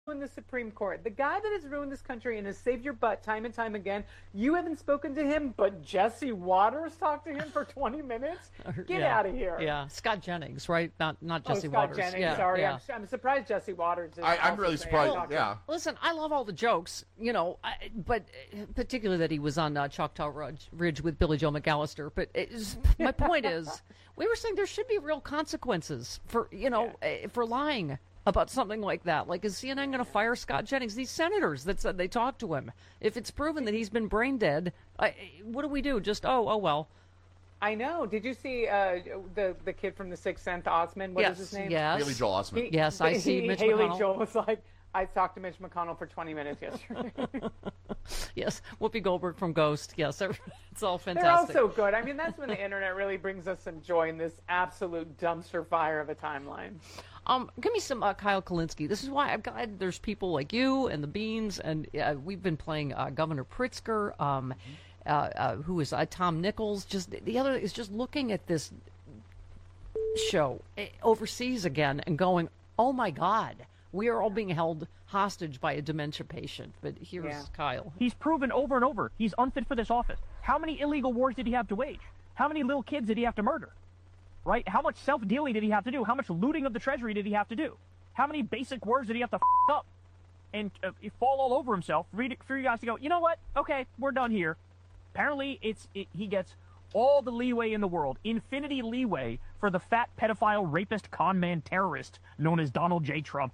the Supreme Court, the guy that has ruined this country and has saved your butt time and time again. You haven't spoken to him, but Jesse Waters talked to him for 20 minutes. Get out of here. Yeah, Scott Jennings, right? Not Jesse Scott Waters. Jennings. Yeah, sorry, yeah. I'm surprised Jesse Waters. I'm really surprised. Yeah. Listen, I love all the jokes, but particularly that he was on Choctaw Ridge with Billy Joe McAllister. But my point is, we were saying there should be real consequences for for lying about something like that. Like, is CNN going to fire Scott Jennings? These senators that said they talked to him. If it's proven that he's been brain dead, what do we do? Just, oh well. I know. Did you see the kid from The Sixth Sense, Osmond? What is his name? Yes. Haley Joel Osment. Yes, I see Mitch Haley McConnell. Joel was like, I talked to Mitch McConnell for 20 minutes yesterday. Yes, Whoopi Goldberg from Ghost. Yes, it's all They're fantastic. all so good. I mean, that's when the internet really brings us some joy in this absolute dumpster fire of a timeline. Give me some Kyle Kulinski. This is why I'm glad there's people like you and the Beans, and we've been playing Governor Pritzker, who is Tom Nichols. Just the other is just looking at this show overseas again and going, oh my God, we are all being held hostage by a dementia patient. But here's Kyle. He's proven over and over he's unfit for this office. How many illegal wars did he have to wage? How many little kids did he have to murder? Right? How much self-dealing did he have to do? How much looting of the treasury did he have to do? How many basic words did he have to up and fall all over himself for you guys to go, you know what? Okay, we're done here. Apparently, he gets all the leeway in the world, infinity leeway for the fat pedophile rapist con man terrorist known as Donald J. Trump.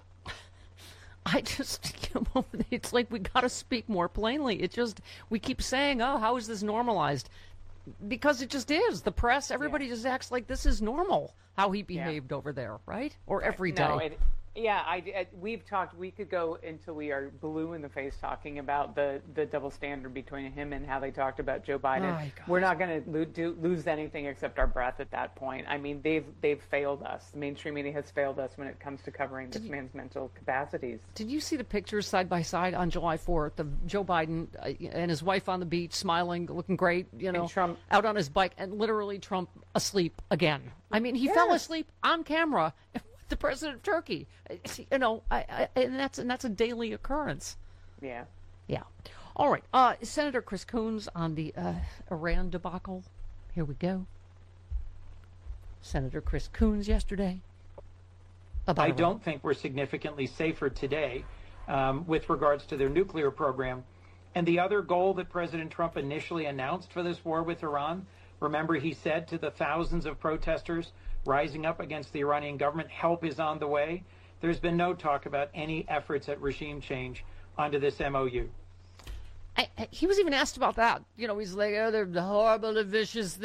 It's like we got to speak more plainly. We keep saying, oh, how is this normalized? Because it just is. The press, everybody just acts like this is normal, how he behaved over there, right? Or every day. We've talked, we could go until we are blue in the face talking about the double standard between him and how they talked about Joe Biden. We're not going to lose anything except our breath at that point. I mean, they've failed us. The mainstream media has failed us when it comes to covering this man's mental capacities. Did you see the pictures side by side on July 4th of Joe Biden and his wife on the beach, smiling, looking great, and Trump out on his bike, and literally Trump asleep again? I mean, he fell asleep on camera. The president of Turkey, and that's a daily occurrence. Yeah. All right, Senator Chris Coons on the Iran debacle. Here we go. Senator Chris Coons yesterday. I don't think we're significantly safer today with regards to their nuclear program. And the other goal that President Trump initially announced for this war with Iran, remember he said to the thousands of protesters rising up against the Iranian government, help is on the way. There's been no talk about any efforts at regime change under this MOU. He was even asked about that. He's like, oh, they're horrible, they're vicious,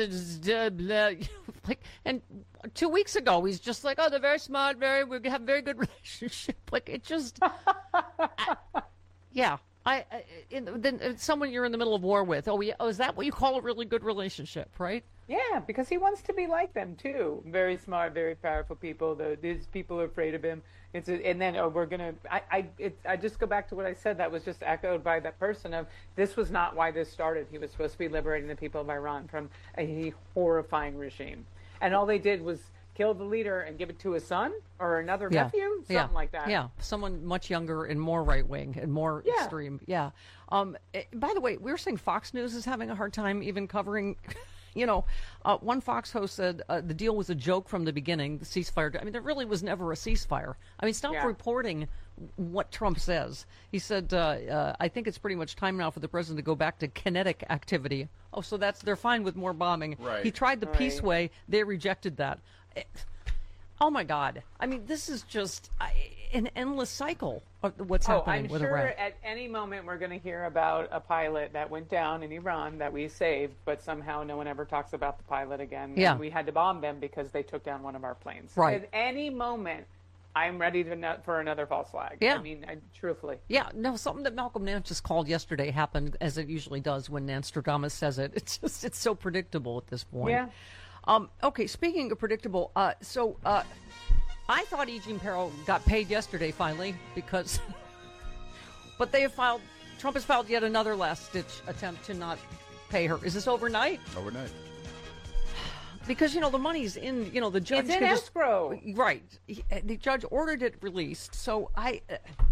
and 2 weeks ago, he's just like, oh, they're very smart, we have a very good relationship. Like, it just, yeah. Then someone you're in the middle of war with. Is that what you call a really good relationship, right? Yeah, because he wants to be like them too. Very smart, very powerful people. These people are afraid of him. We're gonna. I just go back to what I said. That was just echoed by that person. Of this was not why this started. He was supposed to be liberating the people of Iran from a horrifying regime, and all they did was kill the leader and give it to his son or another nephew, something like that. Yeah, someone much younger and more right wing and more extreme. Yeah. By the way, we were saying Fox News is having a hard time even covering. One Fox host said the deal was a joke from the beginning, the ceasefire. I mean, there really was never a ceasefire. I mean, stop reporting what Trump says. He said, I think it's pretty much time now for the president to go back to kinetic activity. Oh, so they're fine with more bombing. Right. He tried the peace way. They rejected that. Oh, my God. I mean, this is just an endless cycle of what's happening with Iran. I'm sure at any moment we're going to hear about a pilot that went down in Iran that we saved, but somehow no one ever talks about the pilot again. Yeah. And we had to bomb them because they took down one of our planes. Right. At any moment, I'm ready for another false flag. Yeah. I mean, truthfully. Yeah, no, something that Malcolm Nance just called yesterday happened, as it usually does when Nostradamus says it. It's so predictable at this point. Yeah. Okay, speaking of predictable, I thought E. Jean Perro got paid yesterday finally because, but Trump has filed yet another last-ditch attempt to not pay her. Is this overnight? Overnight. Because, the money's in, the judge. It's in escrow. Right. The judge ordered it released. So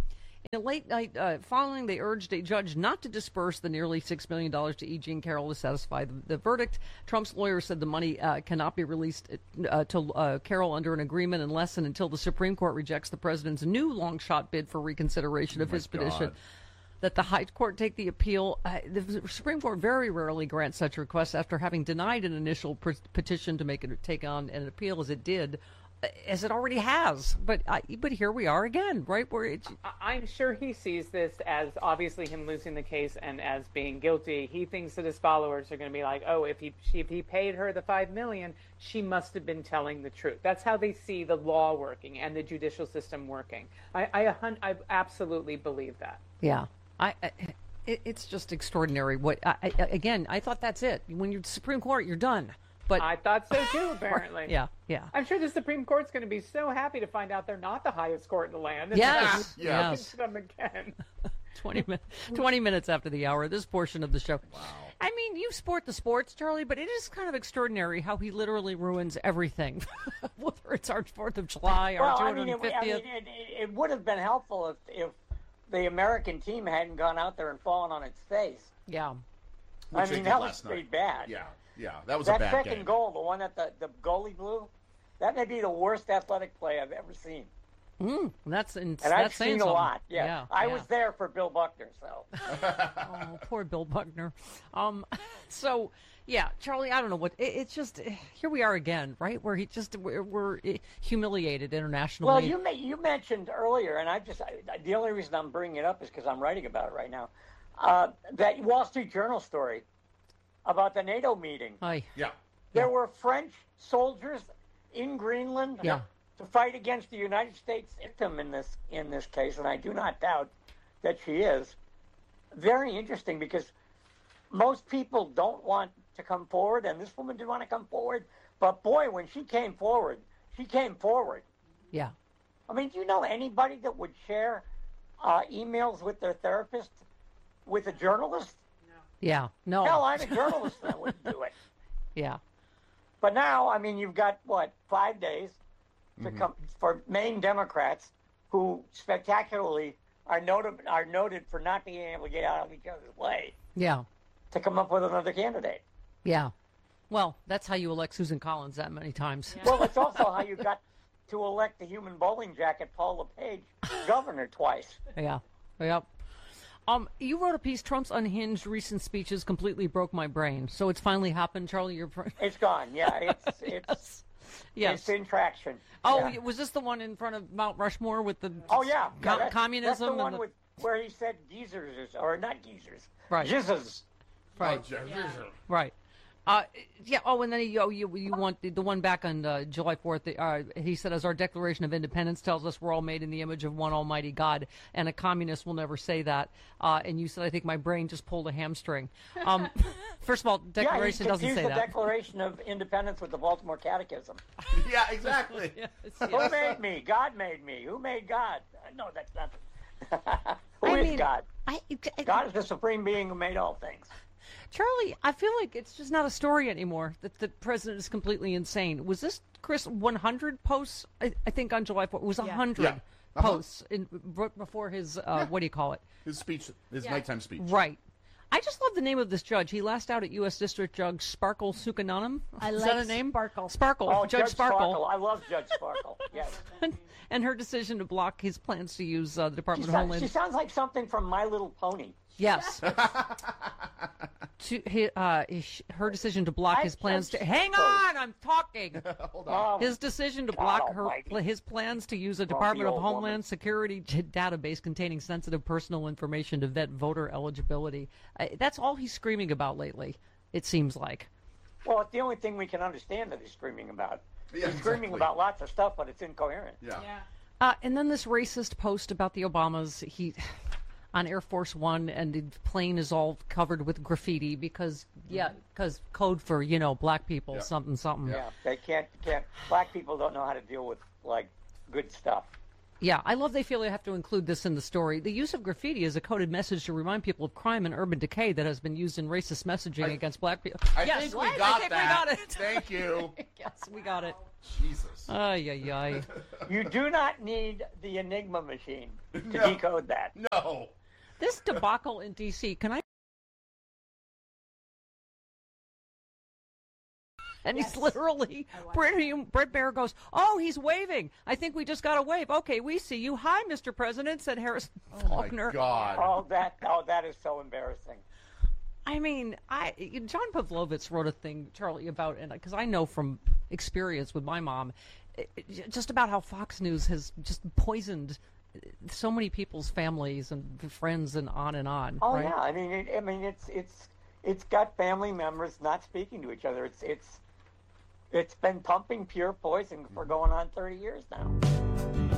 Late night following, they urged a judge not to disperse the nearly $6 million to E. Jean Carroll to satisfy the verdict. Trump's lawyer said the money cannot be released to Carroll under an agreement unless and until the Supreme Court rejects the president's new long-shot bid for reconsideration of his petition. That the High Court take the appeal. The Supreme Court very rarely grants such requests after having denied an initial petition to take on an appeal as it did. As it already has, but here we are again, right? Where I'm sure he sees this as obviously him losing the case and as being guilty. He thinks that his followers are going to be like, "Oh, if he paid her the $5 million, she must have been telling the truth." That's how they see the law working and the judicial system working. I absolutely believe that. Yeah, it's just extraordinary. Again, I thought that's it. When you're Supreme Court, you're done. But I thought so too, apparently. Yeah. I'm sure the Supreme Court's going to be so happy to find out they're not the highest court in the land. Yes. Them again. 20 minutes after the hour, this portion of the show. Wow. I mean, you sport the sports, Charlie, but it is kind of extraordinary how he literally ruins everything. Whether it's our 4th of July, our 250th. It would have been helpful if the American team hadn't gone out there and fallen on its face. Yeah. That was pretty bad. Yeah, that was a bad game. That second goal, the one that the goalie blew, that may be the worst athletic play I've ever seen. That's I've seen a lot. Yeah. I was there for Bill Buckner, so. Oh, poor Bill Buckner. So, yeah, Charlie, I don't know what it's just. Here we are again, right? Where we're humiliated internationally. Well, you mentioned earlier, and the only reason I'm bringing it up is because I'm writing about it right now. That Wall Street Journal story about the NATO meeting. There were French soldiers in Greenland to fight against the United States victim in this case, and I do not doubt that she is. Very interesting, because most people don't want to come forward, and this woman didn't want to come forward. But boy, when she came forward, she came forward. Yeah. I mean, do you know anybody that would share emails with their therapist with a journalist? Yeah, no. Hell, I'm a journalist and I wouldn't do it. Yeah. But now, I mean, you've got, 5 days to come for Maine Democrats who spectacularly are noted for not being able to get out of each other's way. Yeah. To come up with another candidate. Yeah. Well, that's how you elect Susan Collins that many times. Yeah. Well, it's also how you got to elect the human bowling jacket, Paul LePage, governor twice. Yeah. Yep. You wrote a piece, Trump's unhinged recent speeches completely broke my brain. So it's finally happened, Charlie? It's gone, yeah. It's It's in traction. Oh, yeah. Was this the one in front of Mount Rushmore with the communism? That's the one where he said geezers, or not geezers. Right. Jizzes. Right. Right. And then you want the one back on July 4th. He said, as our Declaration of Independence tells us, we're all made in the image of one almighty God, and a communist will never say that. And you said, I think my brain just pulled a hamstring. First of all, Declaration doesn't say that. The Declaration of Independence with the Baltimore Catechism. Yeah, exactly. Who made me? God made me. Who made God? No, that's not. Who is God? God is the supreme being who made all things. Charlie, I feel like it's just not a story anymore that the president is completely insane. Was this, Chris, 100 posts, I think, on July 4th? It was 100 posts before his, what do you call it? His speech, his nighttime speech. Right. I just love the name of this judge. He last out at U.S. District Judge Sparkle Sukananam. Is that a name? Sparkle. Oh, Judge Sparkle. I love Judge Sparkle, yes. And her decision to block his plans to use the Department of Homeland... She sounds like something from My Little Pony. Yes. Her decision to block his plans to... Hang on! I'm talking! Hold on. His decision to block his plans to use a Department of Homeland Security database containing sensitive personal information to vet voter eligibility. That's all he's screaming about lately, it seems like. Well, it's the only thing we can understand that he's screaming about. He's screaming about lots of stuff, but it's incoherent. Yeah. And then this racist post about the Obamas, on Air Force One, and the plane is all covered with graffiti because code for, black people, something. Yeah, they can't, black people don't know how to deal with, good stuff. Yeah, I love they feel they have to include this in the story. The use of graffiti is a coded message to remind people of crime and urban decay that has been used in racist messaging against black people. I think we got it. Thank you. Yes, we got it. Jesus. Ay, ay, ay. You do not need the Enigma machine to decode that. No. This debacle in D.C., can I? And he's literally, Brett Baier goes, oh, he's waving. I think we just got a wave. Okay, we see you. Hi, Mr. President, said Harrison Faulkner. Oh, my God. That is so embarrassing. I mean, John Pavlovitz wrote a thing, Charlie, about, and because I know from experience with my mom, just about how Fox News has just poisoned so many people's families and friends and on and on. Oh, right? yeah. I mean, it's got family members not speaking to each other. It's been pumping pure poison for going on 30 years now.